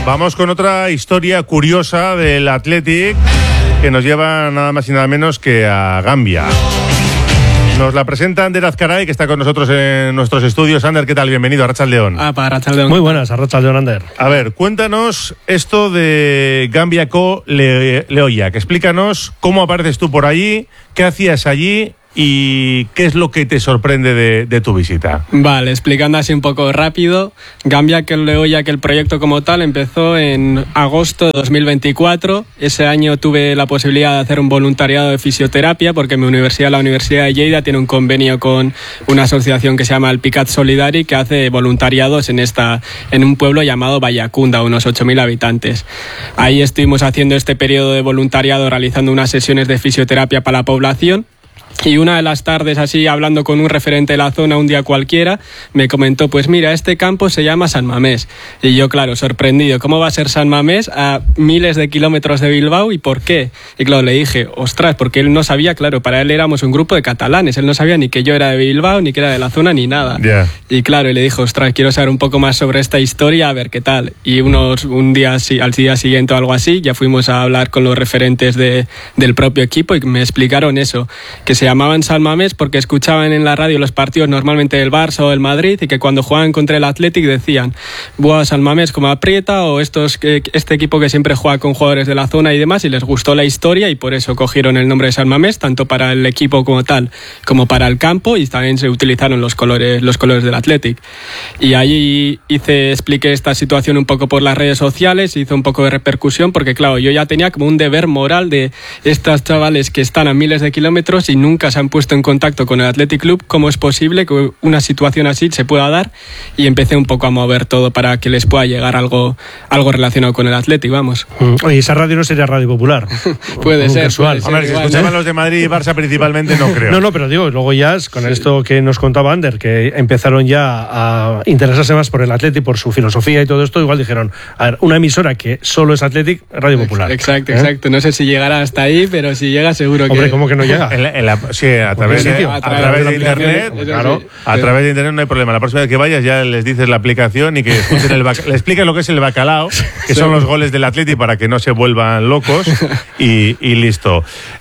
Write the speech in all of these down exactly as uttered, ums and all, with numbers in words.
Vamos con otra historia curiosa del Athletic que nos lleva nada más y nada menos que a Gambia. Nos la presenta Ander Azcaray, que está con nosotros en nuestros estudios. Ander, ¿qué tal? Bienvenido a Arratsaldeon. Ah, para Arratsaldeon. Muy buenas, Arratsaldeon, Ander. A ver, cuéntanos esto de Gambia Co Le- Leoya, que explícanos cómo apareces tú por allí, qué hacías allí y qué es lo que te sorprende de, de tu visita. Vale, explicando así un poco rápido, Gambia Co Leoya, que el proyecto como tal empezó en agosto de dos mil veinticuatro. Ese año tuve la posibilidad de hacer un voluntariado de fisioterapia porque mi universidad, la Universidad de Lleida, tiene un convenio con una asociación que se llama el Picat Solidari, que hace voluntariados en, esta, en un pueblo llamado Vallacunda, unos ocho mil habitantes. Ahí estuvimos haciendo este periodo de voluntariado, realizando unas sesiones de fisioterapia para la población. Y una de las tardes, así hablando con un referente de la zona un día cualquiera, me comentó, pues mira, este campo se llama San Mamés. Y yo, claro, sorprendido, ¿cómo va a ser San Mamés a miles de kilómetros de Bilbao y por qué? Y claro, le dije, ostras, porque él no sabía, claro, para él éramos un grupo de catalanes, él no sabía ni que yo era de Bilbao, ni que era de la zona, ni nada. Yeah. Y claro, y le dije, ostras, quiero saber un poco más sobre esta historia, a ver qué tal. Y unos, un día, al día siguiente o algo así, ya fuimos a hablar con los referentes de, del propio equipo y me explicaron eso, que se llamaban San Mamés porque escuchaban en la radio los partidos normalmente del Barça o del Madrid y que cuando jugaban contra el Athletic decían, buah, San Mamés como aprieta, o estos, este equipo que siempre juega con jugadores de la zona y demás, y les gustó la historia y por eso cogieron el nombre de San Mamés, tanto para el equipo como tal como para el campo, y también se utilizaron los colores, los colores del Athletic. Y ahí hice, expliqué esta situación un poco por las redes sociales, hizo un poco de repercusión porque claro, yo ya tenía como un deber moral de estos chavales que están a miles de kilómetros y nunca se han puesto en contacto con el Athletic Club, cómo es posible que una situación así se pueda dar, y empecé un poco a mover todo para que les pueda llegar algo, algo relacionado con el Athletic, vamos. Oye, esa radio no sería Radio Popular. puede, ser, casual. puede ser. Hombre, si igual, escuchaban ¿eh? los de Madrid y Barça principalmente, no creo. No, no, pero digo, luego ya con sí. esto que nos contaba Ander, que empezaron ya a interesarse más por el Athletic, por su filosofía y todo esto, igual dijeron, a ver, una emisora que solo es Athletic, Radio Popular. Exacto, ¿Eh? exacto. No sé si llegará hasta ahí, pero si llega seguro que... Hombre, ¿cómo que no llega? En la, en la, sí, a través, de, sitio? a A través través de de internet, eso claro, sí. a través de internet no hay problema. La próxima vez que vayas ya les dices la aplicación y que escuchen el bac- le expliques lo que es el bacalao, que son los goles del Athletic para que no se vuelvan locos y, y listo.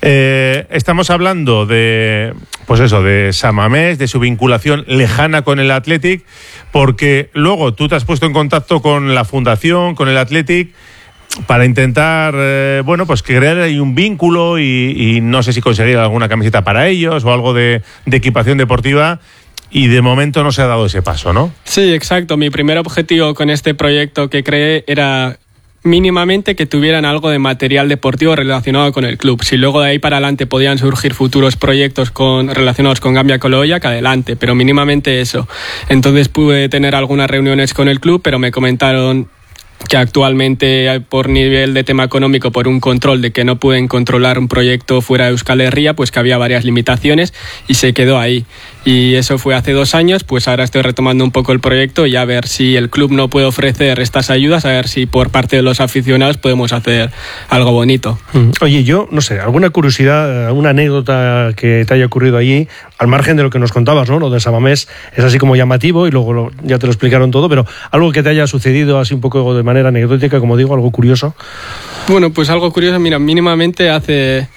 Eh, estamos hablando de, pues eso, de San Mamés, de su vinculación lejana con el Athletic, porque luego tú te has puesto en contacto con la fundación, con el Athletic, para intentar, eh, bueno, pues crear ahí un vínculo y, y no sé si conseguir alguna camiseta para ellos o algo de, de equipación deportiva, y de momento no se ha dado ese paso, ¿no? Sí, exacto. Mi primer objetivo con este proyecto que creé era mínimamente que tuvieran algo de material deportivo relacionado con el club. Si luego de ahí para adelante podían surgir futuros proyectos con, relacionados con Gambia Co Leoya, que adelante, pero mínimamente eso. Entonces pude tener algunas reuniones con el club, pero me comentaron que actualmente por nivel de tema económico, por un control de que no pueden controlar un proyecto fuera de Euskal Herria, pues que había varias limitaciones y se quedó ahí. Y eso fue hace dos años, pues ahora estoy retomando un poco el proyecto y a ver si el club no puede ofrecer estas ayudas, a ver si por parte de los aficionados podemos hacer algo bonito. Oye, yo, no sé, alguna curiosidad, alguna anécdota que te haya ocurrido allí, al margen de lo que nos contabas, ¿no? Lo de San Mamés es así como llamativo y luego lo, ya te lo explicaron todo, pero algo que te haya sucedido así un poco de manera anecdótica, como digo, algo curioso. Bueno, pues algo curioso, mira, mínimamente hace...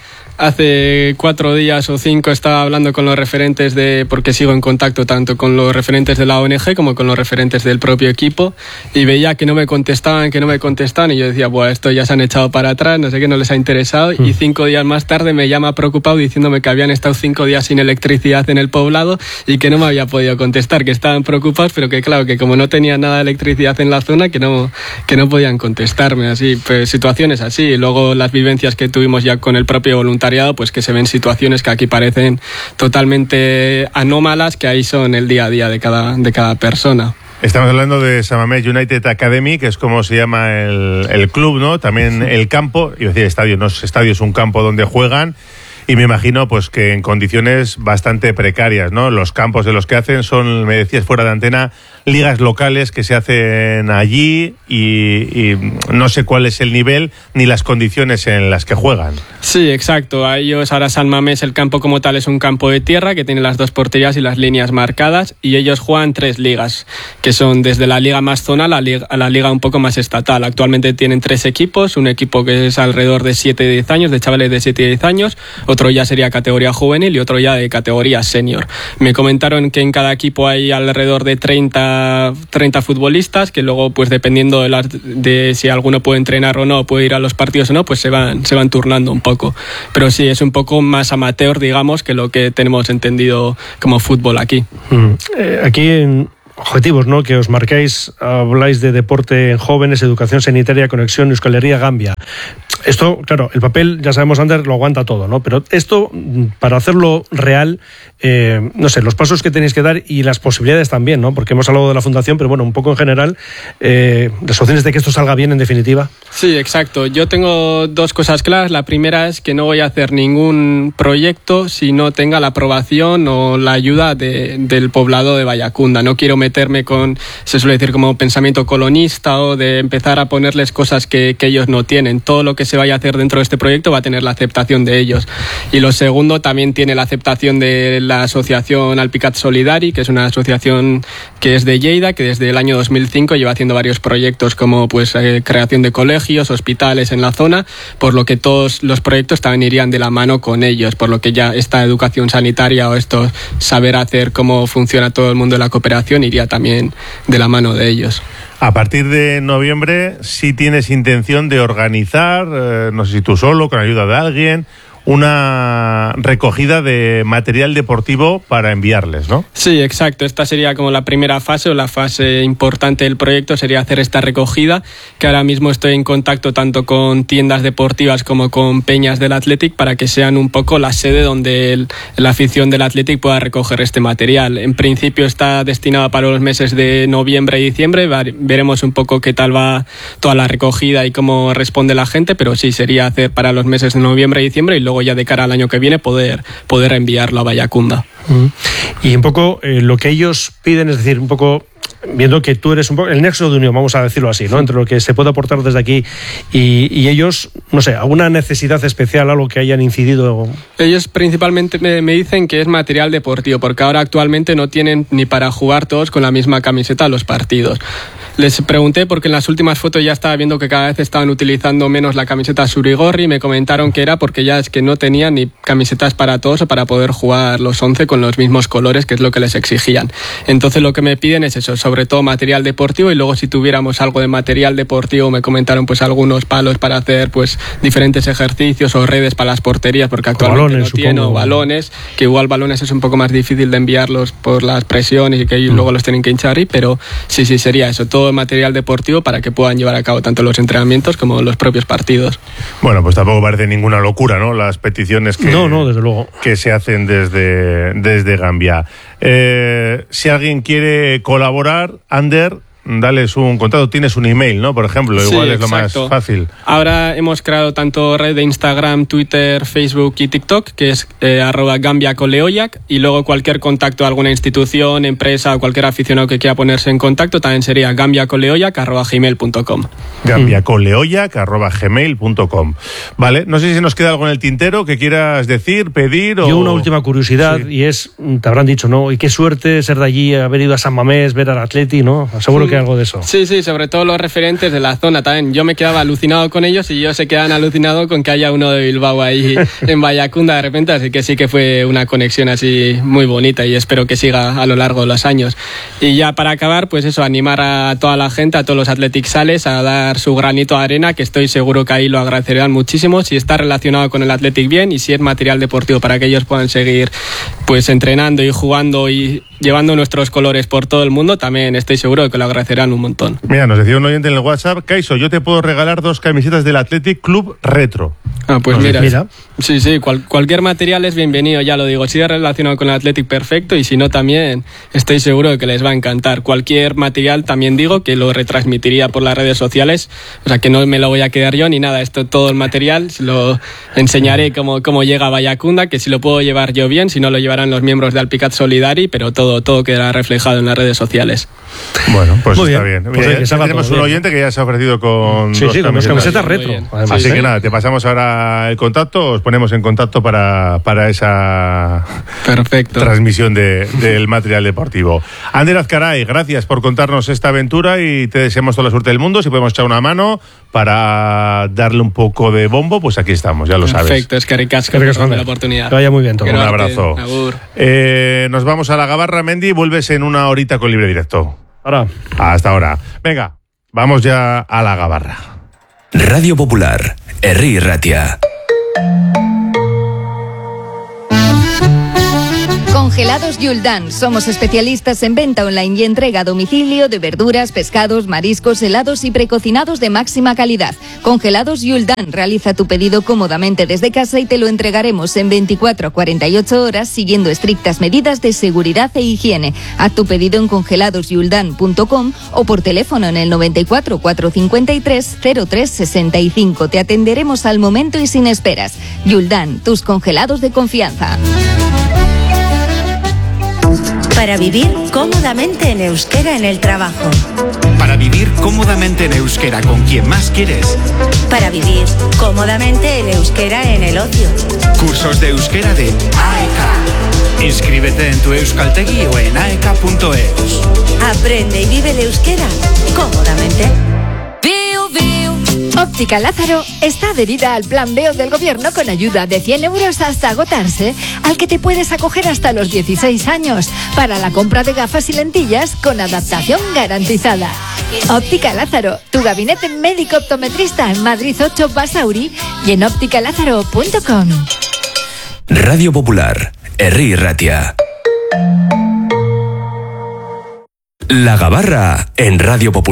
Hace cuatro días o cinco estaba hablando con los referentes de, porque sigo en contacto tanto con los referentes de la O N G como con los referentes del propio equipo, y veía que no me contestaban, que no me contestaban, y yo decía, bueno, esto ya se han echado para atrás, no sé qué, no les ha interesado, mm. y cinco días más tarde me llama preocupado diciéndome que habían estado cinco días sin electricidad en el poblado y que no me había podido contestar, que estaban preocupados, pero que claro, que como no tenía nada de electricidad en la zona, que no, que no podían contestarme, así, pues situaciones así, y luego las vivencias que tuvimos ya con el propio voluntario, pues que se ven situaciones que aquí parecen totalmente anómalas, que ahí son el día a día de cada, de cada persona. Estamos hablando de San Mamés United Academy, que es como se llama el, el club, ¿no? También el campo, iba a decir estadio, no es estadio, es un campo donde juegan, y me imagino pues que en condiciones bastante precarias, ¿no? Los campos de los que hacen son, me decías fuera de antena, ligas locales que se hacen allí y, y no sé cuál es el nivel ni las condiciones en las que juegan. Sí, exacto. A ellos ahora San Mamés, el campo como tal es un campo de tierra que tiene las dos porterías y las líneas marcadas, y ellos juegan tres ligas, que son desde la liga más zonal a la liga, a la liga un poco más estatal. Actualmente tienen tres equipos, un equipo que es alrededor de siete y diez años, de chavales de siete y diez años, otro ya sería categoría juvenil y otro ya de categoría senior. Me comentaron que en cada equipo hay alrededor de treinta, treinta futbolistas, que luego, pues dependiendo de, las, de si alguno puede entrenar o no, puede ir a los partidos o no, pues se van, se van turnando un poco. Pero sí, es un poco más amateur, digamos, que lo que tenemos entendido como fútbol aquí. Mm. Eh, aquí en objetivos, ¿no?, que os marcáis, habláis de deporte en jóvenes, educación sanitaria, conexión, Euskal Herria, Gambia. Esto, claro, el papel, ya sabemos, Ander, lo aguanta todo, ¿no? Pero esto, para hacerlo real, eh, no sé, los pasos que tenéis que dar y las posibilidades también, ¿no? Porque hemos hablado de la fundación, pero bueno, un poco en general, eh, las opciones de que esto salga bien, en definitiva. Sí, exacto. Yo tengo dos cosas claras. La primera es que no voy a hacer ningún proyecto si no tenga la aprobación o la ayuda de, del poblado de Vallacunda. No quiero meterme con, se suele decir, como pensamiento colonista o de empezar a ponerles cosas que, que ellos no tienen. Todo lo que se vaya a hacer dentro de este proyecto va a tener la aceptación de ellos. Y lo segundo, también tiene la aceptación de la asociación Alpicat Solidari, que es una asociación que es de Lleida, que desde el año dos mil cinco lleva haciendo varios proyectos como pues eh, creación de colegios, hospitales en la zona, por lo que todos los proyectos también irían de la mano con ellos, por lo que ya esta educación sanitaria o esto saber hacer cómo funciona todo el mundo de la cooperación iría también de la mano de ellos. A partir de noviembre, sí tienes intención de organizar, eh, no sé si tú solo, con ayuda de alguien, una recogida de material deportivo para enviarles, ¿no? Sí, exacto. Esta sería como la primera fase o la fase importante del proyecto, sería hacer esta recogida, que ahora mismo estoy en contacto tanto con tiendas deportivas como con peñas del Athletic para que sean un poco la sede donde el, la afición del Athletic pueda recoger este material. En principio está destinado para los meses de noviembre y diciembre. Veremos un poco qué tal va toda la recogida y cómo responde la gente, pero sí, sería hacer para los meses de noviembre y diciembre y luego ya de cara al año que viene poder, poder enviarlo a Vallacunda. Y un poco eh, lo que ellos piden, es decir, un poco viendo que tú eres un poco el nexo de unión, vamos a decirlo así, ¿no?, entre lo que se puede aportar desde aquí y, y ellos, no sé, alguna necesidad especial, algo que hayan incidido. Ellos principalmente me, me dicen que es material deportivo, porque ahora actualmente no tienen ni para jugar todos con la misma camiseta los partidos. Les pregunté porque en las últimas fotos ya estaba viendo que cada vez estaban utilizando menos la camiseta Surigorri y me comentaron que era porque ya es que no tenían ni camisetas para todos o para poder jugar los once con los mismos colores, que es lo que les exigían. Entonces lo que me piden es eso, sobre todo material deportivo, y luego si tuviéramos algo de material deportivo me comentaron pues algunos palos para hacer pues diferentes ejercicios o redes para las porterías, porque actualmente balones, no tienen, o balones, que igual balones es un poco más difícil de enviarlos por las presiones y que ellos mm. luego los tienen que hinchar, y pero sí, sí, sería eso, todo material deportivo para que puedan llevar a cabo tanto los entrenamientos como los propios partidos. Bueno, pues tampoco parece ninguna locura, ¿no?, las peticiones que, no, no, desde luego, que se hacen desde, desde Gambia. Eh, si alguien quiere colaborar, Ander, dales un contacto, tienes un email, ¿no?, por ejemplo, igual sí, es lo más fácil. Ahora hemos creado tanto red de Instagram, Twitter, Facebook y TikTok, que es eh, arroba Gambia Coleoyac, y luego cualquier contacto de alguna institución, empresa o cualquier aficionado que quiera ponerse en contacto también sería gambiacoleoyac arroba gmail punto com. gambiacoleoyac arroba gmail punto com. Vale, no sé si nos queda algo en el tintero que quieras decir, pedir o... Yo una última curiosidad, sí. Y es, te habrán dicho, ¿no?, y qué suerte ser de allí, haber ido a San Mamés, ver al Atleti, ¿no? Seguro sí. que algo de eso. Sí, sí, sobre todo los referentes de la zona también. Yo me quedaba alucinado con ellos y ellos se quedan alucinados con que haya uno de Bilbao ahí en Vallacunda de repente, así que sí que fue una conexión así muy bonita y espero que siga a lo largo de los años. Y ya para acabar, pues eso, animar a toda la gente, a todos los Athletic Sales a dar su granito de arena, que estoy seguro que ahí lo agradecerán muchísimo si está relacionado con el Athletic bien y si es material deportivo para que ellos puedan seguir pues entrenando y jugando y llevando nuestros colores por todo el mundo, también estoy seguro de que lo agradecerán un montón. Mira, nos decía un oyente en el WhatsApp, Kaiso, yo te puedo regalar dos camisetas del Athletic Club Retro. Ah, pues No sé, mira, mira. sí, sí, cual- cualquier material es bienvenido, ya lo digo. Si es relacionado con el Athletic, perfecto, y si no, también estoy seguro de que les va a encantar. Cualquier material, también digo, que lo retransmitiría por las redes sociales, o sea, que no me lo voy a quedar yo ni nada. Esto, todo el material, se lo enseñaré cómo, cómo llega a Vallacunda, que si lo puedo llevar yo bien, si no lo llevarán los miembros de Alpicat Solidari, pero todo, todo quedará reflejado en las redes sociales. Bueno, pues Muy está bien. bien. Pues Mira, oye, que salga tenemos todo un bien. oyente que ya se ha ofrecido con Sí, dos sí, con las camisetas. camisetas retro. Muy bien. Además, Así ¿eh? que nada, te pasamos ahora el contacto, os ponemos en contacto para, para esa Perfecto. transmisión de, del material deportivo. Ander Azcaray, gracias por contarnos esta aventura y te deseamos toda la suerte del mundo. Si podemos echar una mano para darle un poco de bombo, pues aquí estamos, ya lo sabes. Perfecto, es que ricasco Que ricasco, por la Ander. oportunidad. Que vaya muy bien todo. Un Quiero abrazo. darte- Agur. Eh, nos vamos a la Gabarra, Mendy, vuelves en una horita con Libre Directo. Ahora. Hasta ahora. Venga, vamos ya a la Gabarra. Radio Popular, Herri Ratia. Congelados Yuldan. Somos especialistas en venta online y entrega a domicilio de verduras, pescados, mariscos, helados y precocinados de máxima calidad. Congelados Yuldan. Realiza tu pedido cómodamente desde casa y te lo entregaremos en veinticuatro a cuarenta y ocho horas siguiendo estrictas medidas de seguridad e higiene. Haz tu pedido en congelados yuldan punto com o por teléfono en el noventa y cuatro, cuatrocientos cincuenta y tres, cero tres sesenta y cinco. Te atenderemos al momento y sin esperas. Yuldan, tus congelados de confianza. Para vivir cómodamente en euskera en el trabajo. Para vivir cómodamente en euskera con quien más quieres. Para vivir cómodamente en euskera en el ocio. Cursos de euskera de A E K. Inscríbete en tu Euskaltegi o en aeka punto eus. Aprende y vive el euskera cómodamente. Óptica Lázaro está adherida al Plan B E O del Gobierno con ayuda de cien euros hasta agotarse, al que te puedes acoger hasta los dieciséis años para la compra de gafas y lentillas con adaptación garantizada. Óptica Lázaro, tu gabinete médico optometrista en Madrid ocho Basauri y en óptica lázaro punto com. Radio Popular, Herri Ratia. La Gabarra en Radio Popular.